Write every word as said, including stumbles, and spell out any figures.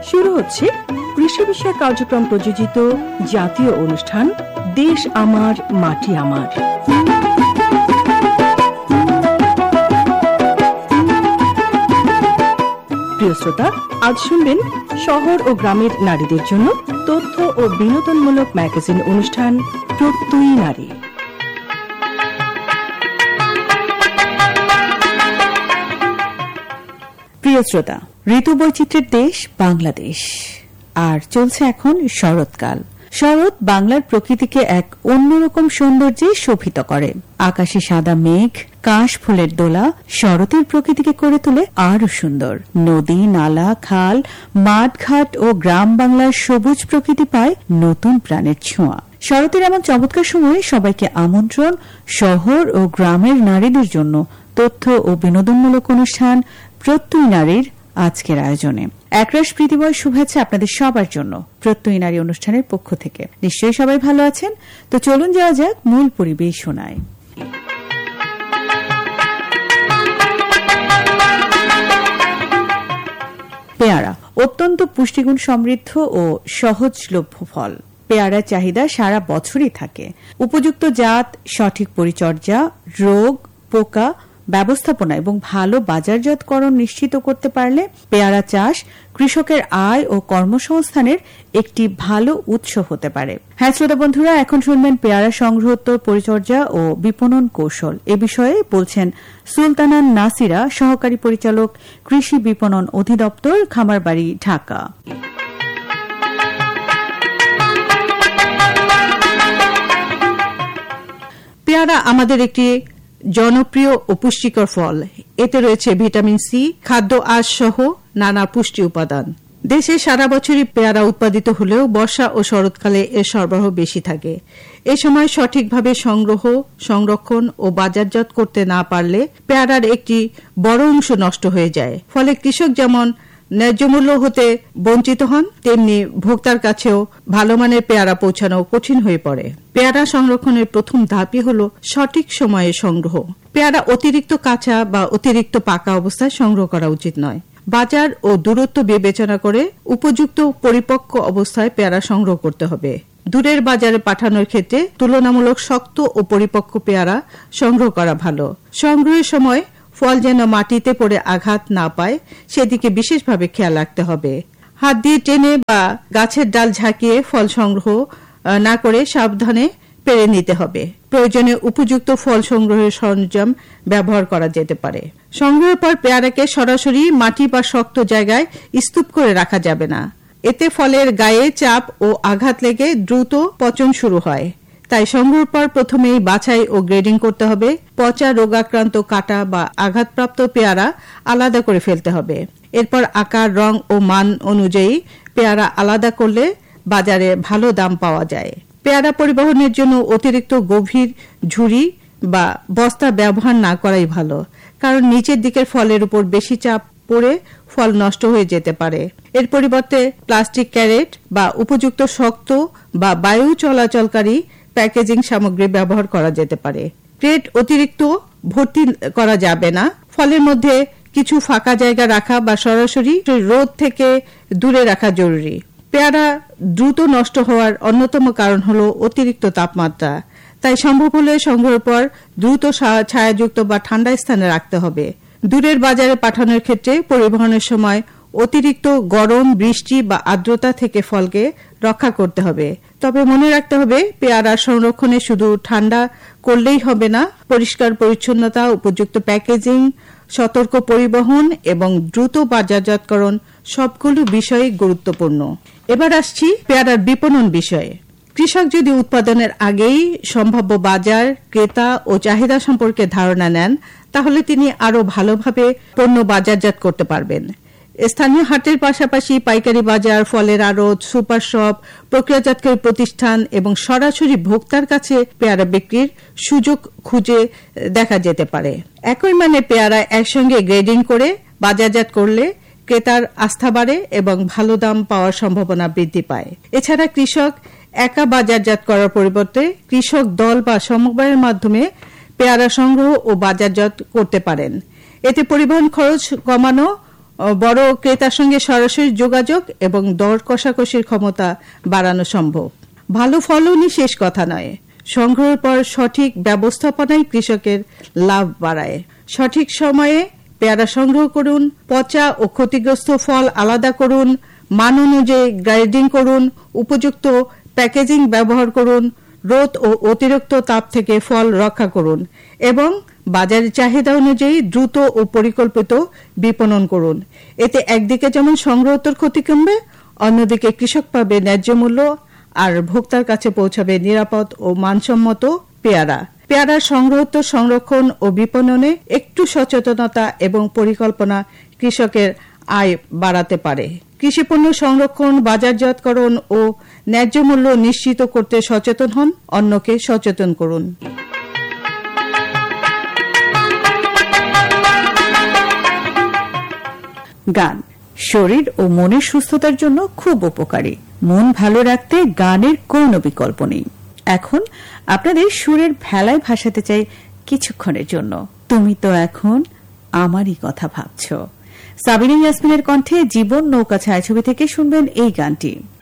শুরু হচ্ছে কৃষি বিষয়ক কার্যক্রম প্রযোজিত জাতীয় অনুষ্ঠান দেশ আমার মাটি আমার। প্রিয় শ্রোতা, আজ শুনবেন শহর ও গ্রামের নারীদের জন্য তথ্য ও বিনোদনমূলক ম্যাগাজিন অনুষ্ঠান প্রত্যয়ী নারী। প্রিয় শ্রোতা, ঋতু বৈচিত্র্যের দেশ বাংলাদেশ, আর চলছে এখন শরৎকাল। শরৎ বাংলার প্রকৃতিকে এক অন্যরকম সৌন্দর্যে শোভিত করে। আকাশে সাদা মেঘ, কাশ ফুলের দোলা শরতের প্রকৃতিকে করে তোলে আরো সুন্দর। নদী, নালা, খাল, মাঠ ঘাট ও গ্রাম বাংলার সবুজ প্রকৃতি পায় নতুন প্রাণের ছোঁয়া। শরতের এমন চমৎকার সময়ে সবাইকে আমন্ত্রণ শহর ও গ্রামের নারীদের জন্য তথ্য ও বিনোদনমূলক অনুষ্ঠান প্রত্যয়ী নারীর আজকের আয়োজনে। একরাশ প্রীতিময় শুভেচ্ছা আপনাদের সবার জন্য প্রত্যয়ী নারী অনুষ্ঠানের পক্ষ থেকে। নিশ্চয়ই সবাই ভালো আছেন, তো চলুন যাওয়া যাক মূল পরিবেশনায়। পেয়ারা অত্যন্ত পুষ্টিগুণ সমৃদ্ধ ও সহজলভ্য ফল। পেয়ারার চাহিদা সারা বছরই থাকে। উপযুক্ত জাত, সঠিক পরিচর্যা, রোগ, পোকা ব্যবস্থাপনা এবং ভালো বাজারজাতকরণ নিশ্চিত করতে পারলে পেয়ারা চাষ কৃষকের আয় ও কর্মসংস্থানের একটি ভালো উৎস হতে পারে। হ্যাঁ শ্রোতা বন্ধুরা, এখন শুনবেন পেয়ারা সংগ্রহোত্তর পরিচর্যা ও বিপণন কৌশল। এ বিষয়ে বলছেন সুলতানা নাসিরা, সহকারী পরিচালক, কৃষি বিপণন অধিদপ্তর, খামারবাড়ি, ঢাকা। পেয়ারা আমাদের একটি জনপ্রিয় ও পুষ্টিকর ফল। এতে রয়েছে ভিটামিন সি, খাদ্য আঁশ সহ নানা পুষ্টি উপাদান। দেশে সারা বছরই পেয়ারা উৎপাদিত হলেও বর্ষা ও শরৎকালে এর সরবরাহ বেশি থাকে। এ সময় সঠিকভাবে সংগ্রহ, সংরক্ষণ ও বাজারজাত করতে না পারলে পেয়ারার একটি বড় অংশ নষ্ট হয়ে যায়। ফলে কৃষক যেমন ন্যায্য মূল্য হতে বঞ্চিত হন, তেমনি ভোক্তার কাছেও ভালো মানের পেয়ারা পৌঁছানো কঠিন হয়ে পড়ে। পেয়ারা সংরক্ষণের প্রথম ধাপই হল সঠিক সময়ে সংগ্রহ। পেয়ারা অতিরিক্ত কাঁচা বা অতিরিক্ত পাকা অবস্থায় সংগ্রহ করা উচিত নয়। বাজার ও দূরত্ব বিবেচনা করে উপযুক্ত পরিপক্ক অবস্থায় পেয়ারা সংগ্রহ করতে হবে। দূরের বাজারে পাঠানোর ক্ষেত্রে তুলনামূলক শক্ত ও পরিপক্ক পেয়ারা সংগ্রহ করা ভালো। সংগ্রহের সময় ফল যেন মাটিতে পড়ে আঘাত না পায় সেদিকে বিশেষভাবে খেয়াল রাখতে হবে। হাত দিয়ে টেনে বা গাছের ডাল ঝাঁকিয়ে ফল সংগ্রহ না করে সাবধানে পেরে নিতে হবে। প্রয়োজনে উপযুক্ত ফল সংগ্রহের সরঞ্জাম ব্যবহার করা যেতে পারে। সংগ্রহের পর পেয়ারাকে সরাসরি মাটি বা শক্ত জায়গায় স্তূপ করে রাখা যাবে না। এতে ফলের গায়ে চাপ ও আঘাত লেগে দ্রুত পচন শুরু হয়। তাই সংগ্রহের পর প্রথমেই বাছাই ও গ্রেডিং করতে হবে। পচা, রোগাক্রান্ত, কাটা বা আঘাতপ্রাপ্ত পেয়ারা আলাদা করে ফেলতে হবে। এরপর আকার, রং ও মান অনুযায়ী পেয়ারা আলাদা করলে বাজারে ভালো দাম পাওয়া যায়। পেয়ারা পরিবহনের জন্য অতিরিক্ত গভীর ঝুড়ি বা বস্তা ব্যবহার না করাই ভালো, কারণ নিচের দিকের ফলের উপর বেশি চাপ পড়ে ফল নষ্ট হয়ে যেতে পারে। এর পরিবর্তে প্লাস্টিক ক্যারেট বা উপযুক্ত শক্ত বা বায়ু চলাচলকারী প্যাকেজিং সামগ্রী ব্যবহার করা যেতে পারে। ক্রেট অতিরিক্ত ভর্তি করা যাবে না। ফলের মধ্যে কিছু ফাঁকা জায়গা রাখা বা সরাসরি রোদ থেকে দূরে রাখা জরুরি। পেয়ারা দ্রুত নষ্ট হওয়ার অন্যতম কারণ হল অতিরিক্ত তাপমাত্রা। তাই সম্ভব হলে সংগ্রহের পর দ্রুত ছায়াযুক্ত বা ঠান্ডা স্থানে রাখতে হবে। দূরের বাজারে পাঠানোর ক্ষেত্রে পরিবহনের সময় অতিরিক্ত গরম, বৃষ্টি বা আর্দ্রতা থেকে ফলকে রক্ষা করতে হবে। তবে মনে রাখতে হবে, পেয়ারা সংরক্ষণে শুধু ঠান্ডা করলেই হবে না। পরিষ্কার পরিচ্ছন্নতা, উপযুক্ত প্যাকেজিং, সতর্ক পরিবহন এবং দ্রুত বাজারজাতকরণ সবগুলো বিষয় গুরুত্বপূর্ণ। এবার আসছি পেয়ারার বিপণন বিষয়ে। কৃষক যদি উৎপাদনের আগেই সম্ভাব্য বাজার, ক্রেতা ও চাহিদা সম্পর্কে ধারণা নেন, তাহলে তিনি আরও ভালোভাবে পণ্য বাজারজাত করতে পারবেন। স্থানীয় হাটের পাশাপাশি পাইকারি বাজার, ফলের আড়ত, সুপার শপ, প্রক্রিয়াজাতকারী প্রতিষ্ঠান এবং সরাসরি ভোক্তার কাছে পেয়ারা বিক্রির সুযোগ খুঁজে দেখা যেতে পারে। একই মানে পেয়ারা একসঙ্গে গ্রেডিং করে বাজারজাত করলে ক্রেতার আস্থা বাড়ে এবং ভালো দাম পাওয়ার সম্ভাবনা বৃদ্ধি পায়। এছাড়া কৃষক একা বাজারজাত করার পরিবর্তে কৃষক দল বা সমবায়ের মাধ্যমে পেয়ারা সংগ্রহ ও বাজারজাত করতে পারেন। এতে পরিবহন খরচ কমানো বড় ক্রেতার সঙ্গে সরাসরি যোগাযোগ এবং দর কষাকষির ক্ষমতা বাড়ানো সম্ভব। ভালো ফলনই শেষ কথা নয়, সংগ্রহের পর সঠিক ব্যবস্থাপনাই কৃষকের লাভ বাড়ায়। সঠিক সময়ে পেয়ারা সংগ্রহ করুন, পচা ও ক্ষতিগ্রস্ত ফল আলাদা করুন, মান অনুযায়ী গ্রেডিং করুন, উপযুক্ত প্যাকেজিং ব্যবহার করুন, রোদ ও অতিরিক্ত তাপ থেকে ফল রক্ষা করুন এবং বাজারের চাহিদা অনুযায়ী দ্রুত ও পরিকল্পিত বিপণন করুন। এতে একদিকে যেমন সংগ্রহতের ক্ষতি কমবে, অন্যদিকে কৃষক পাবে ন্যায্য মূল্য আর ভোক্তার কাছে পৌঁছাবে নিরাপদ ও মানসম্মত পেয়ারা। পেয়ারা সংগ্রহত, সংরক্ষণ ও বিপণনে একটু সচেতনতা এবং পরিকল্পনা কৃষকের আয় বাড়াতে পারে। কৃষিপণ্য সংরক্ষণ, বাজারজাতকরণ ও ন্যায্য মূল্য নিশ্চিত করতে সচেতন হন, অন্যকে সচেতন করুন। গান শরীর ও মনের সুস্থতার জন্য খুব উপকারী। মন ভালো রাখতে গানের কোনো বিকল্প নেই। এখন আপনাদের সুরের ভেলায় ভাসাতে চাই কিছুক্ষণের জন্য। তুমি তো এখন আমারই কথা ভাবছ। সাবিনা ইয়াসমিনের কণ্ঠে জীবন নৌকা ছায়াছবি থেকে শুনবেন এই গানটি।